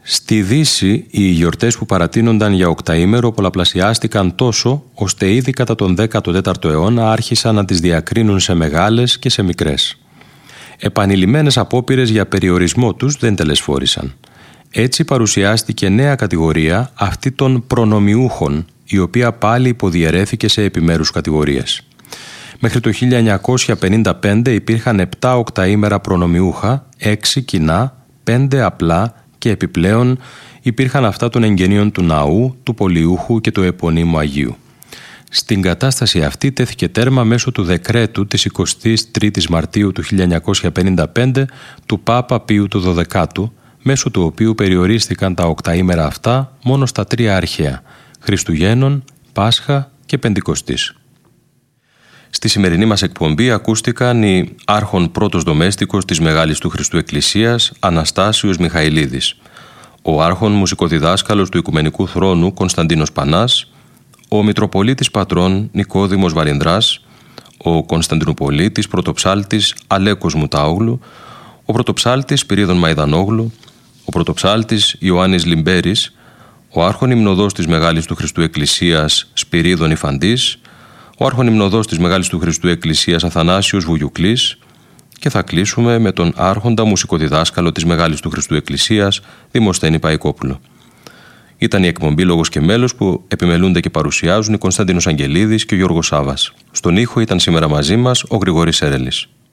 Στη Δύση, οι γιορτές που παρατείνονταν για οκταήμερο πολλαπλασιάστηκαν τόσο, ώστε ήδη κατά τον 14ο αιώνα άρχισαν να τις διακρίνουν σε μεγάλες και σε μικρές. Επανειλημμένες απόπειρες για περιορισμό τους δεν τελεσφόρησαν. Έτσι παρουσιάστηκε νέα κατηγορία, αυτή των προνομιούχων, η οποία πάλι υποδιαιρέθηκε σε επιμέρους κατηγορίες. Μέχρι το 1955 υπήρχαν 7 οκταήμερα προνομιούχα, 6 κοινά, 5 απλά και επιπλέον υπήρχαν αυτά των εγγενείων του ναού, του πολιούχου και του επωνύμου Αγίου. Στην κατάσταση αυτή τέθηκε τέρμα μέσω του δεκρέτου της 23ης Μαρτίου του 1955 του Πάπα Πίου του XII, μέσω του οποίου περιορίστηκαν τα οκταήμερα αυτά μόνο στα 3 αρχαία, Χριστουγέννων, Πάσχα και Πεντηκοστής. Στη σημερινή μας εκπομπή ακούστηκαν οι άρχον πρώτος δομέστικος της Μεγάλης του Χριστού Εκκλησίας, Αναστάσιος Μιχαηλίδης, ο άρχον μουσικοδιδάσκαλος του Οικουμενικού Θρόνου Κωνσταντίνος Πανάς, ο Μητροπολίτης Πατρών Νικόδημος Βαρινδράς, ο Κωνσταντινουπολίτης Πρωτοψάλτης Αλέκος Μουτάογλου, ο Πρωτοψάλτης Σπυρίδων Μαϊδανόγλου, ο Πρωτοψάλτης Ιωάννης Λιμπέρης, ο άρχον υμνοδός της Μεγάλης του Χριστού Εκκλησίας Σπυρίδων Ιφαντής, ο άρχον υμνοδός της Μεγάλης του Χριστού Εκκλησίας Αθανάσιος Βουγιουκλής και θα κλείσουμε με τον άρχοντα μουσικοδιδάσκαλο της Μεγάλης του Χριστού Εκκλησίας Δημοσθένη Παϊκόπουλο. Ήταν η εκπομπή Λόγος και Μέλος που επιμελούνται και παρουσιάζουν οι Κωνσταντίνος Αγγελίδης και ο Γιώργος Σάβας. Στον ήχο ήταν σήμερα μαζί μας ο Γρηγόρης Σέρελης.